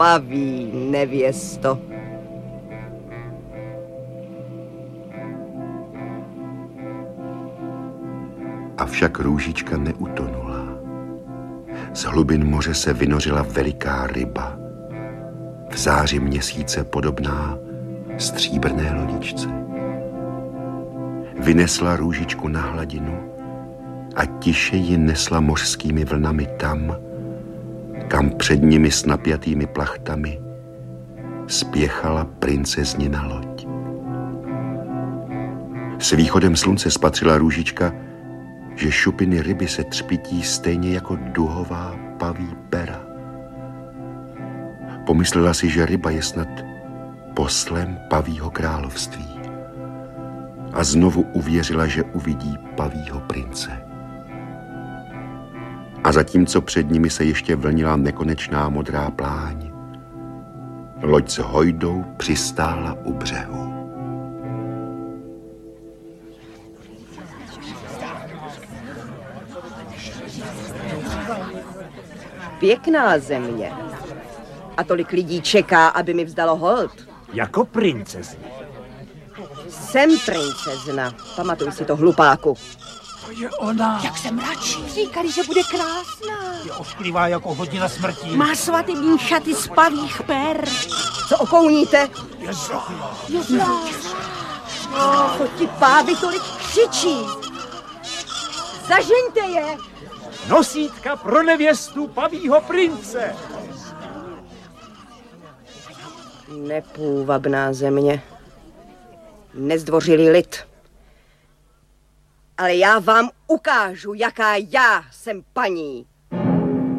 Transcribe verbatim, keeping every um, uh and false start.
paví nevěsto. Avšak Růžička neutonula. Z hlubin moře se vynořila veliká ryba, v záři měsíce podobná stříbrné lodičce. Vynesla Růžičku na hladinu a tiše ji nesla mořskými vlnami tam, kam před nimi s napjatými plachtami spěchala princeznina loď. S východem slunce spatřila Růžička, že šupiny ryby se třpití stejně jako duhová paví pera. Pomyslela si, že ryba je snad poslem pavího království a znovu uvěřila, že uvidí pavího prince. A zatímco před nimi se ještě vlnila nekonečná modrá pláň, loď s hojdou přistála u břehu. Pěkná země. A tolik lidí čeká, aby mi vzdalo hold. Jako princezna. Jsem princezna. Pamatuj si to, hlupáku. To je ona. Jak se mračí. Říkali, že bude krásná. Je ošklivá jako hodina smrti. Má svatební šaty z pavých per. Co okouníte? Je zlá. Je zlá. Oh, to ti pávy tolik křičí. Zažeňte je. Nosítka pro nevěstu pavího prince. Nepůvabná země. Nezdvořilý lid. Ale já vám ukážu, jaká já jsem paní.